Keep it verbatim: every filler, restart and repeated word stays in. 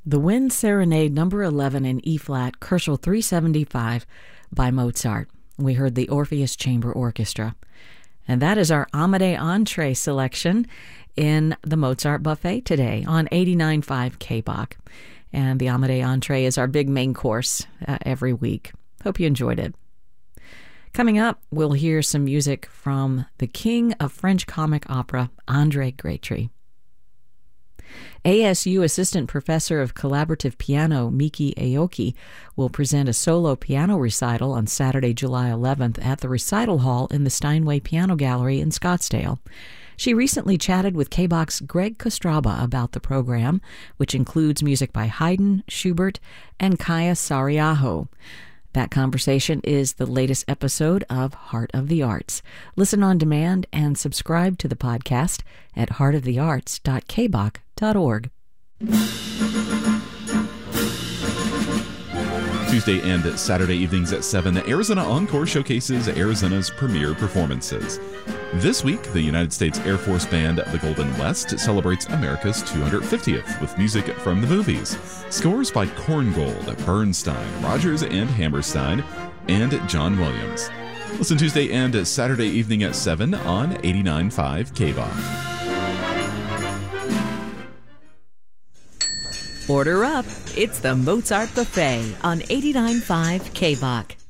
The Wind Serenade number eleven in E-flat, Kerschel three seventy-five by Mozart. We heard the Orpheus Chamber Orchestra. And that is our Amédée entree selection in the Mozart Buffet today on eighty-nine point five K B O C. And the Amédée entree is our big main course uh, every week. Hope you enjoyed it. Coming up, we'll hear some music from the king of French comic opera, André Grétry. A S U Assistant Professor of Collaborative Piano, Miki Aoki, will present a solo piano recital on Saturday, July eleventh at the Recital Hall in the Steinway Piano Gallery in Scottsdale. She recently chatted with K B O C's Greg Kostraba about the program, which includes music by Haydn, Schubert, and Kaija Saariaho. That conversation is the latest episode of Heart of the Arts. Listen on demand and subscribe to the podcast at heart of the arts dot k b o c dot org. Tuesday and Saturday evenings at seven, Arizona Encore showcases Arizona's premier performances. This week, the United States Air Force Band, the Golden West, celebrates America's two hundred fiftieth with music from the movies. Scores by Korngold, Bernstein, Rodgers and Hammerstein, and John Williams. Listen Tuesday and Saturday evening at seven on eighty-nine point five K B O C. Order up. It's the Mozart Buffet on eighty-nine point five K B O C.